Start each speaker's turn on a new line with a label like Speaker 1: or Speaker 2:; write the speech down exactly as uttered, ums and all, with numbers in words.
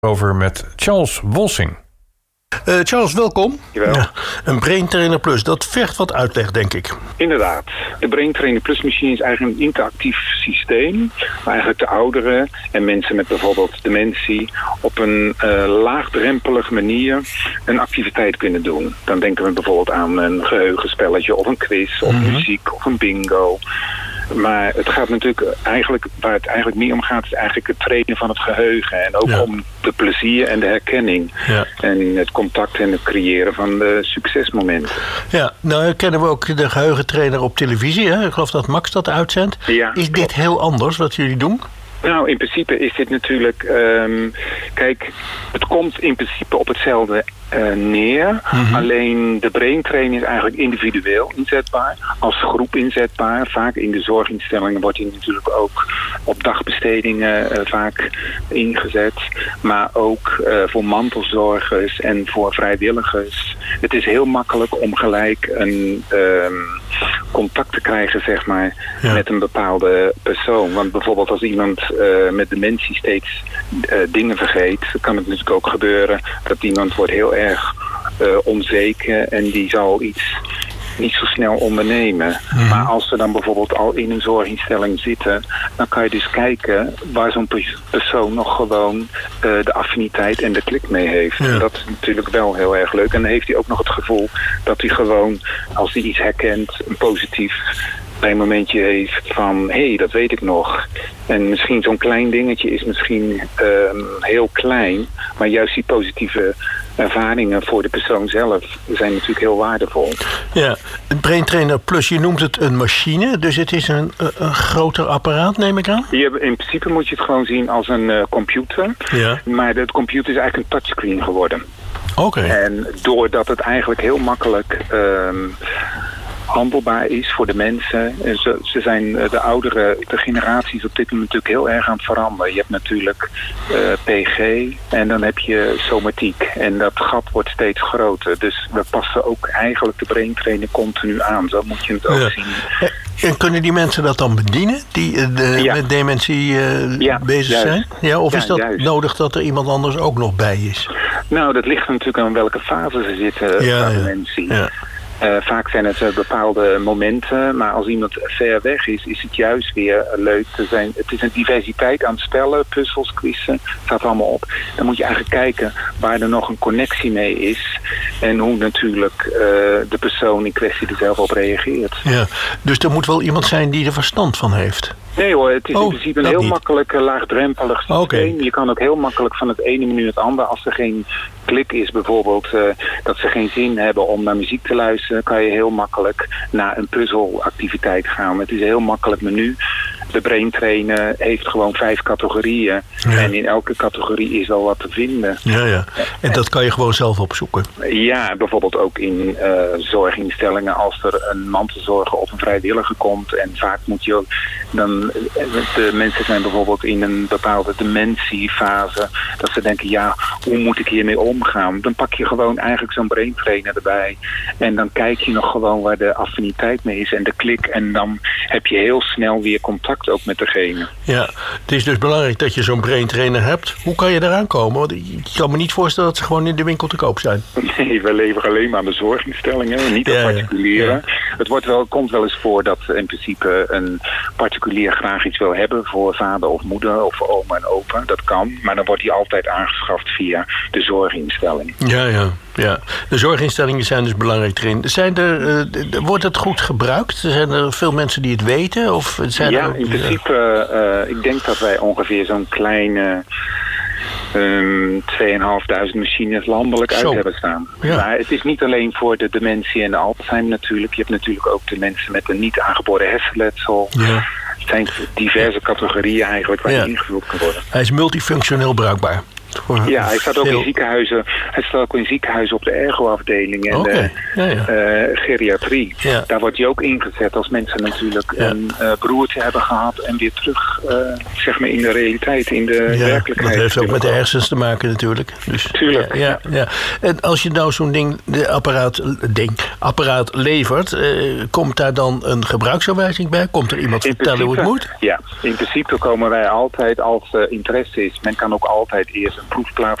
Speaker 1: Over met Charles Wolsing.
Speaker 2: Uh, Charles, welkom.
Speaker 3: Ja,
Speaker 2: een Brain Trainer Plus, dat vergt wat uitleg, denk ik.
Speaker 3: Inderdaad. De Brain Trainer Plus machine is eigenlijk een interactief systeem waar eigenlijk de ouderen en mensen met bijvoorbeeld dementie op een uh, laagdrempelige manier een activiteit kunnen doen. Dan denken we bijvoorbeeld aan een geheugenspelletje of een quiz of mm-hmm. muziek of een bingo. Maar het gaat natuurlijk eigenlijk, waar het eigenlijk meer om gaat, is eigenlijk het trainen van het geheugen. En ook ja. om de plezier en de herkenning. Ja. En het contact en het creëren van de succesmomenten.
Speaker 2: Ja, nou kennen we ook de geheugentrainer op televisie. Hè? Ik geloof dat Max dat uitzendt.
Speaker 3: Ja,
Speaker 2: is dit heel anders wat jullie doen?
Speaker 3: Nou, in principe is dit natuurlijk... Um, kijk, het komt in principe op hetzelfde uh, neer. Mm-hmm. Alleen de brain training is eigenlijk individueel inzetbaar. Als groep inzetbaar. Vaak in de zorginstellingen wordt hij natuurlijk ook op dagbestedingen uh, vaak ingezet. Maar ook uh, voor mantelzorgers en voor vrijwilligers. Het is heel makkelijk om gelijk een... Um, contact te krijgen, zeg maar, ja. met een bepaalde persoon. Want bijvoorbeeld als iemand uh, met dementie steeds uh, dingen vergeet, kan het natuurlijk ook gebeuren dat iemand wordt heel erg uh, onzeker en die zal iets niet zo snel ondernemen. Mm. Maar als ze dan bijvoorbeeld al in een zorginstelling zitten, dan kan je dus kijken waar zo'n persoon nog gewoon uh, de affiniteit en de klik mee heeft. Ja. En dat is natuurlijk wel heel erg leuk. En dan heeft hij ook nog het gevoel dat hij gewoon, als hij iets herkent, een positief bij een momentje heeft van, hé, hey, dat weet ik nog. En misschien zo'n klein dingetje is misschien um, heel klein, maar juist die positieve ervaringen voor de persoon zelf zijn natuurlijk heel waardevol.
Speaker 2: Ja, het Brain Trainer Plus, je noemt het een machine, dus het is een, een groter apparaat, neem ik aan?
Speaker 3: Je, in principe moet je het gewoon zien als een uh, computer, ja. maar de computer is eigenlijk een touchscreen geworden.
Speaker 2: Oké. Okay.
Speaker 3: En doordat het eigenlijk heel makkelijk Um, handelbaar is voor de mensen. Ze, ze zijn de oudere de generaties op dit moment natuurlijk heel erg aan het veranderen. Je hebt natuurlijk uh, P G en dan heb je somatiek. En dat gat wordt steeds groter. Dus we passen ook eigenlijk de brain trainer continu aan. Zo moet je het ook ja. zien.
Speaker 2: En kunnen die mensen dat dan bedienen? Die de, ja. met dementie uh, ja, bezig juist. zijn? Ja, of ja, is dat juist. nodig dat er iemand anders ook nog bij is?
Speaker 3: Nou, dat ligt natuurlijk aan welke fase ze zitten ja, van dementie. Ja. Ja. Uh, vaak zijn het uh, bepaalde momenten, maar als iemand ver weg is, is het juist weer leuk te zijn. Het is een diversiteit aan spellen, puzzels, quizzen, staat allemaal op. Dan moet je eigenlijk kijken waar er nog een connectie mee is en hoe natuurlijk uh, de persoon in kwestie er zelf op reageert.
Speaker 2: Ja, dus er moet wel iemand zijn die er verstand van heeft.
Speaker 3: Nee hoor, het is oh, in principe een heel niet. makkelijk uh, laagdrempelig systeem. Okay. Je kan ook heel makkelijk van het ene menu het andere, als er geen klik is bijvoorbeeld, uh, dat ze geen zin hebben om naar muziek te luisteren, kan je heel makkelijk naar een puzzelactiviteit gaan. Het is een heel makkelijk menu. De brain trainer heeft gewoon vijf categorieën. Ja. En in elke categorie is al wat te vinden.
Speaker 2: Ja, ja. En dat kan je gewoon zelf opzoeken?
Speaker 3: Ja, bijvoorbeeld ook in uh, zorginstellingen als er een mantelzorger of een vrijwilliger komt. En vaak moet je ook dan, de mensen zijn bijvoorbeeld in een bepaalde dementiefase, dat ze denken, ja, hoe moet ik hiermee omgaan? Dan pak je gewoon eigenlijk zo'n brain trainer erbij. En dan kijk je nog gewoon waar de affiniteit mee is en de klik. En dan heb je heel snel weer contact ook met degene.
Speaker 2: Ja, het is dus belangrijk dat je zo'n brain trainer hebt. Hoe kan je eraan komen? Want ik kan me niet voorstellen dat ze gewoon in de winkel te koop zijn.
Speaker 3: Nee, we leveren alleen maar aan de zorginstellingen, niet aan ja, particulieren. Ja. Het wordt wel, komt wel eens voor dat in principe een particulier graag iets wil hebben voor vader of moeder of oma en opa. Dat kan, maar dan wordt die altijd aangeschaft via de zorginstelling.
Speaker 2: Ja, ja. Ja, de zorginstellingen zijn dus belangrijk erin. Zijn er, uh, wordt het goed gebruikt? Zijn er veel mensen die het weten? Of zijn
Speaker 3: ja,
Speaker 2: er ook,
Speaker 3: in principe, uh, ik denk dat wij ongeveer zo'n kleine Um, tweeënhalfduizend machines landelijk Zo. uit hebben staan. Ja. Maar het is niet alleen voor de dementie en de Alzheimer natuurlijk. Je hebt natuurlijk ook de mensen met een niet aangeboren hersenletsel. Ja. Het zijn diverse categorieën eigenlijk waar ja. die ingevuld kan worden.
Speaker 2: Hij is multifunctioneel bruikbaar.
Speaker 3: Ja, hij staat ook in ziekenhuizen. Hij staat ook in ziekenhuizen op de ergo-afdeling en okay. de ja, ja. Uh, geriatrie. Ja. Daar wordt hij ook ingezet als mensen natuurlijk ja. een uh, broertje hebben gehad en weer terug, uh, zeg maar, in de realiteit, in de ja, werkelijkheid.
Speaker 2: Dat heeft ook met de hersens te maken natuurlijk. Dus,
Speaker 3: Tuurlijk.
Speaker 2: Ja, ja, ja. En als je nou zo'n ding, de apparaat, ding, apparaat levert, uh, komt daar dan een gebruiksaanwijzing bij? Komt er iemand in vertellen
Speaker 3: principe,
Speaker 2: hoe het moet?
Speaker 3: Ja, in principe komen wij altijd, als uh, interesse is, men kan ook altijd eerst een proefplaats